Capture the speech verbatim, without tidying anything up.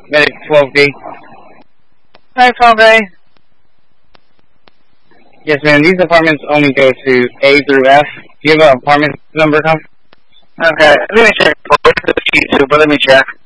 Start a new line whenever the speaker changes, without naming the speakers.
Medic twelve B.
Hi, twelve A.
Yes, ma'am. These apartments only go to A through F. Do you have an apartment number, Tom?
Okay, let me check. It's Q two, but let me check.